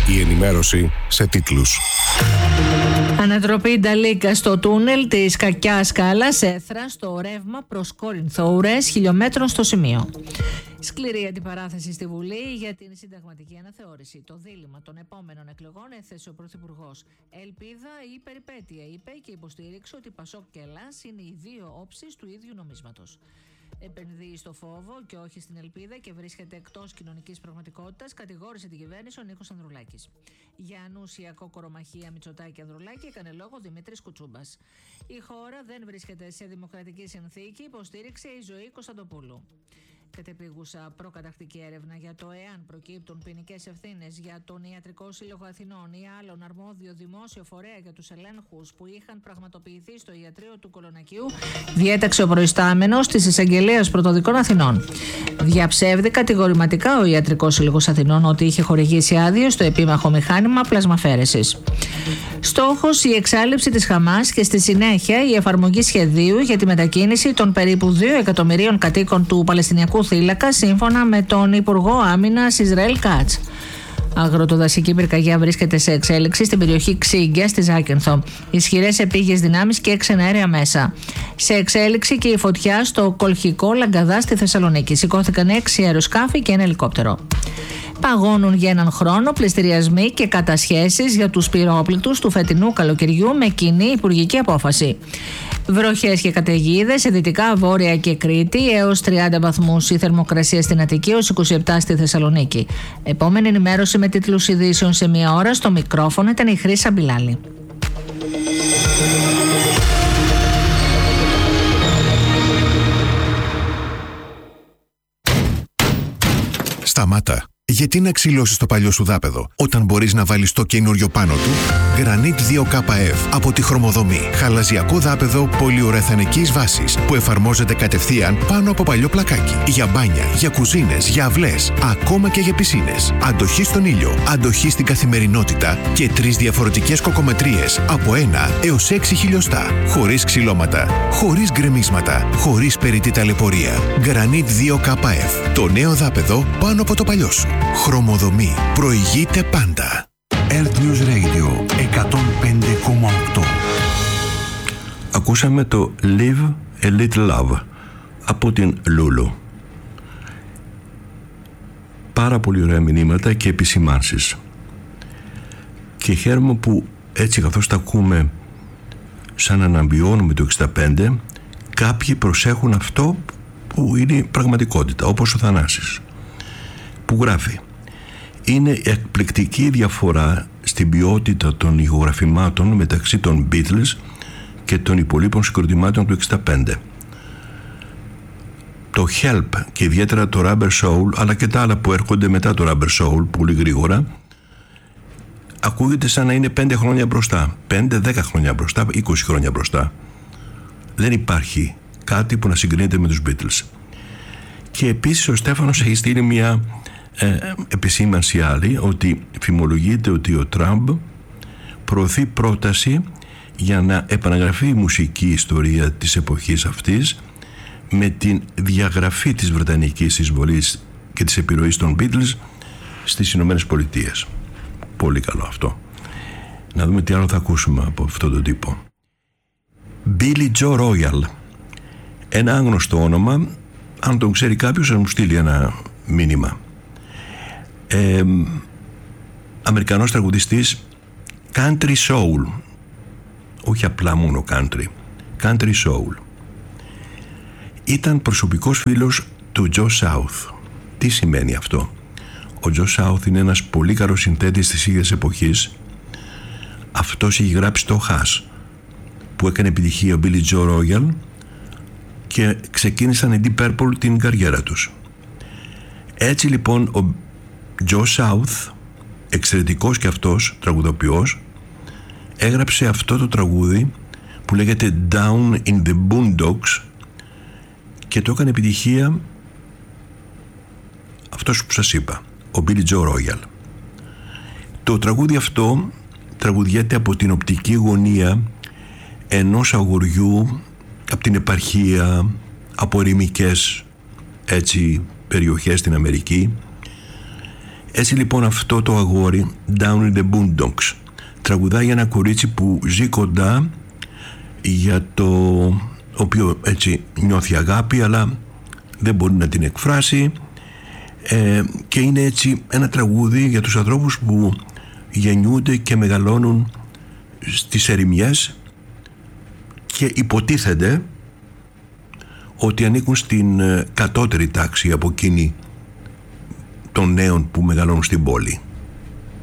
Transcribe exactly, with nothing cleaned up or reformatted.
Η ενημέρωση σε τίτλους. Ανατροπή Νταλίκα στο τούνελ της Κακιάς Σκάλας, Έθρα στο ρεύμα προς Κόρινθο, ουρές χιλιόμετρων στο σημείο. Σκληρή αντιπαράθεση στη Βουλή για την συνταγματική αναθεώρηση. Το δίλημμα των επόμενων εκλογών έθεσε ο Πρωθυπουργός. Ελπίδα ή περιπέτεια, είπε, και υποστήριξε ότι Πασόκ και Ελλάς είναι οι δύο όψεις του ίδιου νομίσματος. Επενδύει στο φόβο και όχι στην ελπίδα και βρίσκεται εκτός κοινωνικής πραγματικότητας, κατηγόρησε την κυβέρνηση ο Νίκος Ανδρουλάκης. Για ανούσια κοκορομαχία Μητσοτάκη-Ανδρουλάκη έκανε λόγο Δημήτρης Κουτσούμπας. Η χώρα δεν βρίσκεται σε δημοκρατική συνθήκη, υποστήριξε η Ζωή Κωνσταντοπούλου. Κατεπίγουσα προκαταρκτική έρευνα για το εάν προκύπτουν ποινικές ευθύνες για τον Ιατρικό Σύλλογο Αθηνών ή άλλον αρμόδιο δημόσιο φορέα για τους ελέγχους που είχαν πραγματοποιηθεί στο ιατρείο του Κολονακίου, διέταξε ο προϊστάμενος της Εισαγγελίας Πρωτοδικών Αθηνών. Διαψεύδει κατηγορηματικά ο Ιατρικός Σύλλογος Αθηνών ότι είχε χορηγήσει άδειες στο επίμαχο μηχάνημα πλασμαφέρεσης. Στόχος η εξάλληψη της Χαμάς και στη συνέχεια η εφαρμογή σχεδίου για τη μετακίνηση των περίπου δύο εκατομμυρίων κατοίκων του Παλαιστινιακού θύλακα, σύμφωνα με τον Υπουργό Άμυνας Ισραήλ Κάτς. Αγροτοδασική πυρκαγιά βρίσκεται σε εξέλιξη στην περιοχή Ξύγκια στη Ζάκυνθο. Ισχυρές επίγειες δυνάμεις και ξεναέρια μέσα. Σε εξέλιξη και η φωτιά στο Κολχικό Λαγκαδά στη Θεσσαλονίκη. Σηκώθηκαν έξι αεροσκάφη και ένα ελικόπτερο. Παγώνουν για έναν χρόνο πληστηριασμοί και κατασχέσεις για τους πυρόπληκτους του φετινού καλοκαιριού με κοινή υπουργική απόφαση. Βροχές και καταιγίδες σε δυτικά, βόρεια και Κρήτη, έως τριάντα βαθμούς η θερμοκρασία στην Αττική, έως είκοσι επτά στη Θεσσαλονίκη. Επόμενη ενημέρωση με τίτλους ειδήσεων σε μία ώρα. Στο μικρόφωνο ήταν η Χρύσα Μπιλάλη. Σταμάτα. Γιατί να ξυλώσεις το παλιό σου δάπεδο όταν μπορείς να βάλεις το καινούριο πάνω του? Granit δύο K F από τη Χρωμοδομή. Χαλαζιακό δάπεδο πολυουρεθανικής βάσης που εφαρμόζεται κατευθείαν πάνω από παλιό πλακάκι. Για μπάνια, για κουζίνες, για αυλές, ακόμα και για πισίνες. Αντοχή στον ήλιο, αντοχή στην καθημερινότητα και τρεις διαφορετικές κοκομετρίες από ένα έως έξι χιλιοστά. Χωρίς ξυλώματα, χωρίς γκρεμίσματα, χωρίς περιττή ταλαιπωρία. Granit δύο K F. Το νέο δάπεδο πάνω από το παλιό σου. Χρωμοδομή. Προηγείται πάντα. Earth News Radio εκατόν πέντε κόμμα οκτώ. Ακούσαμε το Live a Little Love από την Λούλου. Πάρα πολύ ωραία μηνύματα και επισημάνσεις. Και χαίρομαι που έτσι, καθώς τα ακούμε σαν να αναβιώνουμε το εξήντα πέντε, κάποιοι προσέχουν αυτό που είναι πραγματικότητα, όπως ο Θανάσης, που γράφει: είναι εκπληκτική διαφορά στην ποιότητα των ηχογραφημάτων μεταξύ των Beatles και των υπολείπων συγκροτημάτων του εξήντα πέντε. Το Help και ιδιαίτερα το Rubber Soul, αλλά και τα άλλα που έρχονται μετά το Rubber Soul πολύ γρήγορα, ακούγεται σαν να είναι πέντε χρόνια μπροστά, πέντε δέκα χρόνια μπροστά, είκοσι χρόνια μπροστά. Δεν υπάρχει κάτι που να συγκρίνεται με τους Beatles. Και επίσης ο Στέφανος έχει στείλει μια ε, επισήμανση άλλη, ότι φημολογείται ότι ο Τραμπ προωθεί πρόταση για να επαναγραφεί η μουσική ιστορία της εποχής αυτής με την διαγραφή της βρετανικής εισβολής και της επιρροής των Beatles στις Ηνωμένες Πολιτείες. Πολύ καλό αυτό. Να δούμε τι άλλο θα ακούσουμε από αυτόν τον τύπο. Billy Joe Royal, ένα άγνωστο όνομα. Αν τον ξέρει κάποιος, θα μου στείλει ένα μήνυμα. ε, Αμερικανός τραγουδιστής country soul, όχι απλά μόνο country, country soul. Ήταν προσωπικός φίλος του Joe South. Τι σημαίνει αυτό? Ο Joe South είναι ένας πολύ καλός συνθέτης της ίδιας εποχής. Αυτός έχει γράψει το Hush, που έκανε επιτυχία ο Billy Joe Royal, και ξεκίνησαν οι Deep Purple την καριέρα τους. Έτσι λοιπόν ο Joe South, εξαιρετικός και αυτός τραγουδοποιός, έγραψε αυτό το τραγούδι που λέγεται Down in the Boondocks και το έκανε επιτυχία αυτός που σας είπα, ο Billy Joe Royal. Το τραγούδι αυτό τραγουδιέται από την οπτική γωνία ενός αγοριού από την επαρχία, από ερημικές έτσι περιοχές στην Αμερική, Έτσι λοιπόν αυτό το αγόρι, Down in the Boondocks, τραγουδάει για ένα κορίτσι που ζει κοντά, για το οποίο έτσι νιώθει αγάπη αλλά δεν μπορεί να την εκφράσει, ε, και είναι έτσι ένα τραγούδι για τους ανθρώπους που γεννιούνται και μεγαλώνουν στις ερημιές και υποτίθεται ότι ανήκουν στην κατώτερη τάξη από εκείνη των νέων που μεγαλώνουν στην πόλη.